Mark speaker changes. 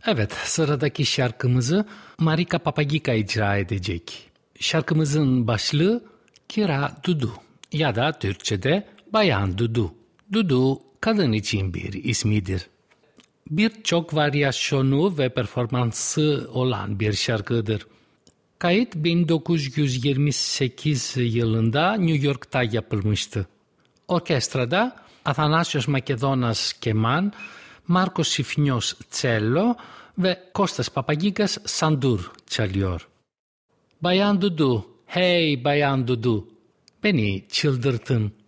Speaker 1: Evet, sıradaki şarkımızı Marika Papagica icra edecek. Şarkımızın başlığı Kira Dudu ya da Türkçe'de Bayan Dudu. Dudu, kadın için bir ismidir. Birçok varyasyonu ve performansı olan bir şarkıdır. Kayıt 1928 yılında New York'ta yapılmıştı. Orkestrada Athanasios Makedonas keman, Markos Sifnios cello ve Kostas Papagigas sandur çalıyor. Bayan Dudu, hey Bayan Dudu, beni çıldırtın.